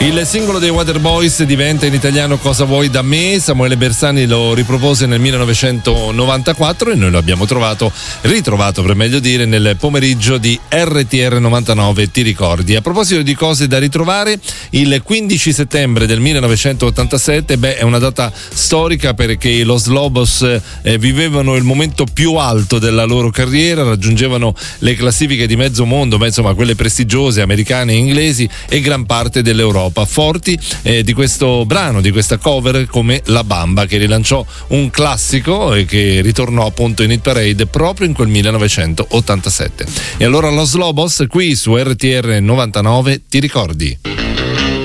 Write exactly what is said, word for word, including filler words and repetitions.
Il singolo dei Waterboys diventa in italiano Cosa vuoi da me. Samuele Bersani lo ripropose nel millenovecentonovantaquattro e noi lo abbiamo trovato, ritrovato per meglio dire, nel pomeriggio di R T R novantanove Ti ricordi. A proposito di cose da ritrovare, il quindici settembre del millenovecentottantasette, beh, è una data storica perché i Los Lobos eh, vivevano il momento più alto della loro carriera, raggiungevano le classifiche di mezzo mondo, ma insomma quelle prestigiose americane e inglesi e gran parte dell'Europa. Forti eh, di questo brano, di questa cover come La Bamba, che rilanciò un classico e che ritornò appunto in hit parade proprio in quel millenovecentottantasette. E allora Los Lobos qui su R T R novantanove Ti ricordi.